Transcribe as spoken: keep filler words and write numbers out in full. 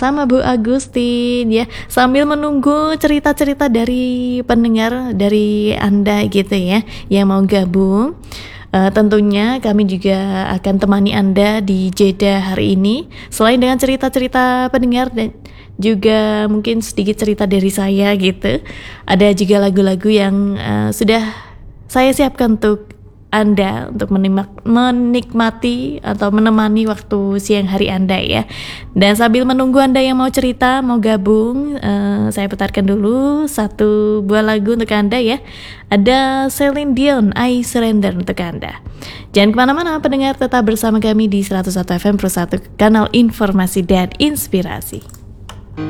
sama Bu Agustin ya. Sambil menunggu cerita-cerita dari pendengar, dari Anda gitu ya yang mau gabung. Uh, tentunya kami juga akan temani Anda di jeda hari ini. Selain dengan cerita-cerita pendengar dan juga mungkin sedikit cerita dari saya gitu, ada juga lagu-lagu yang uh, sudah saya siapkan untuk Anda untuk menikmati, menikmati atau menemani waktu siang hari Anda ya. Dan sambil menunggu Anda yang mau cerita, mau gabung, uh, saya putarkan dulu satu buah lagu untuk Anda ya. Ada Celine Dion, I Surrender untuk Anda. Jangan kemana-mana pendengar, tetap bersama kami di seratus satu F M Pro satu, kanal informasi dan inspirasi.